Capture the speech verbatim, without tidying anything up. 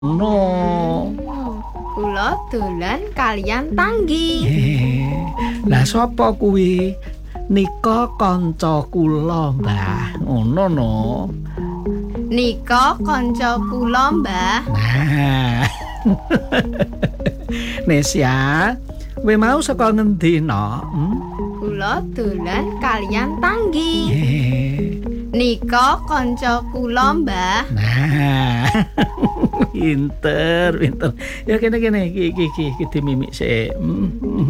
No. Kula dolan kaliyan Tanggi. Lah sapa kuwi? Nika kanca kula, Mbah. Ngono no. Nika kanca kula, Mbah. Nah. Nesia, kowe mau saka ngendi no? Hmm? Kula dolan kaliyan Tanggi. Nika kanca kula, Mbah. Nah. Pinter, pinter. Ya kene-kene iki iki iki dimimik sik.